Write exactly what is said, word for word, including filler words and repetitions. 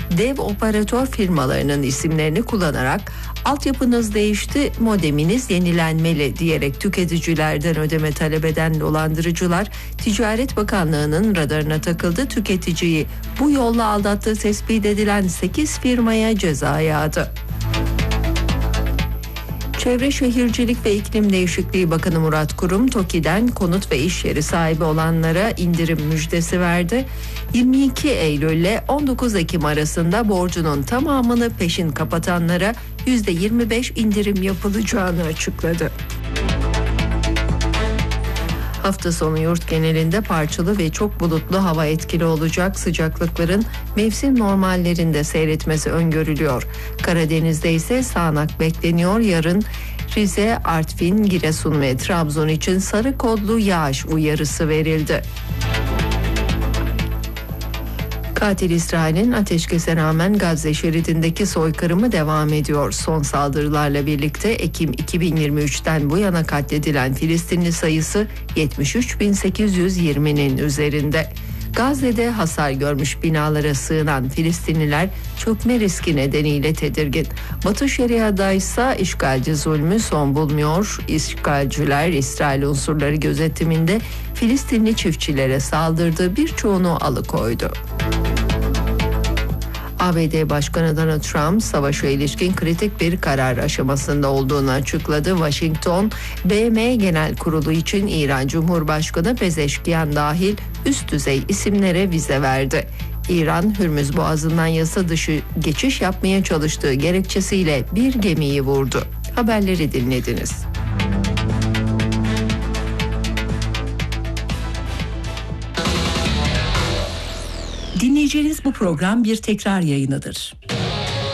Dev operatör firmalarının isimlerini kullanarak altyapınız değişti, modeminiz yenilenmeli diyerek tüketicilerden ödeme talep eden dolandırıcılar Ticaret Bakanlığı'nın radarına takıldı. Tüketiciyi bu yolla aldattığı tespit edilen sekiz firmaya ceza yağdı. Çevre Şehircilik ve İklim Değişikliği Bakanı Murat Kurum, TOKİ'den konut ve iş yeri sahibi olanlara indirim müjdesi verdi. yirmi iki Eylül ile on dokuz Ekim arasında borcunun tamamını peşin kapatanlara yüzde yirmi beş indirim yapılacağını açıkladı. Hafta sonu yurt genelinde parçalı ve çok bulutlu hava etkili olacak. Sıcaklıkların mevsim normallerinde seyretmesi öngörülüyor. Karadeniz'de ise sağanak bekleniyor. Yarın Rize, Artvin, Giresun ve Trabzon için sarı kodlu yağış uyarısı verildi. Katil İsrail'in ateşkese rağmen Gazze şeridindeki soykırımı devam ediyor. Son saldırılarla birlikte Ekim iki bin yirmi üçten bu yana katledilen Filistinli sayısı yetmiş üç bin sekiz yüz yirminin üzerinde. Gazze'de hasar görmüş binalara sığınan Filistinliler çökme riski nedeniyle tedirgin. Batı Şeria'da ise işgalci zulmü son bulmuyor. İşgalciler İsrail unsurları gözetiminde Filistinli çiftçilere saldırdı, birçoğunu alıkoydu. A B D Başkanı Donald Trump savaşa ilişkin kritik bir karar aşamasında olduğunu açıkladı. Washington, B M Genel Kurulu için İran Cumhurbaşkanı Pezeşkiyan dahil üst düzey isimlere vize verdi. İran, Hürmüz Boğazı'ndan yasa dışı geçiş yapmaya çalıştığı gerekçesiyle bir gemiyi vurdu. Haberleri dinlediniz. Dinleyeceğiniz bu program bir tekrar yayınıdır.